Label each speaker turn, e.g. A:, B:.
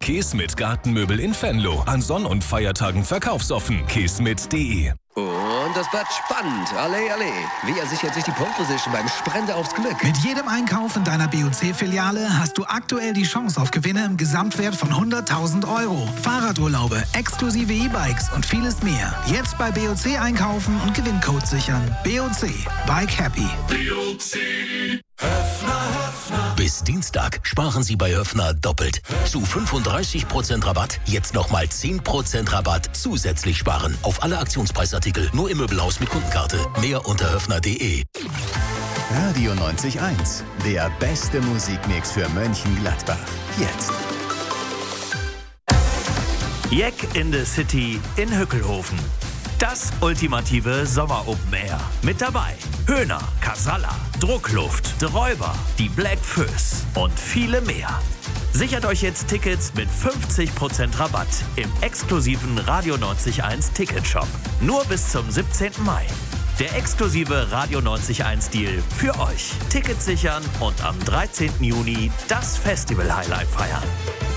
A: Keesmit Gartenmöbel in Venlo. An Sonn- und Feiertagen verkaufsoffen. keesmit.de.
B: Und das bleibt spannend. Allez, allez. Wer sichert sich die Pole Position beim Sprinte aufs Glück?
C: Mit jedem Einkauf in deiner BOC-Filiale hast du aktuell die Chance auf Gewinne im Gesamtwert von 100.000 Euro. Fahrradurlaube, exklusive E-Bikes und vieles mehr. Jetzt bei BOC einkaufen und Gewinncode sichern. BOC. Bike Happy.
D: BOC.
E: Bis Dienstag sparen Sie bei Höffner doppelt. Zu 35% Rabatt, jetzt nochmal 10% Rabatt zusätzlich sparen. Auf alle Aktionspreisartikel, nur im Möbelhaus mit Kundenkarte. Mehr unter höffner.de.
F: Radio 90.1, der beste Musikmix für Mönchengladbach. Jetzt.
G: Jack in the City in Hückelhofen. Das ultimative Sommer-Open Air. Mit dabei Höhner, Casalla, Druckluft, The Räuber, die Black Föß und viele mehr. Sichert euch jetzt Tickets mit 50% Rabatt im exklusiven Radio 90.1 Ticketshop. Nur bis zum 17. Mai. Der exklusive Radio 90.1 Deal für euch. Tickets sichern und am 13. Juni das Festival-Highlight feiern.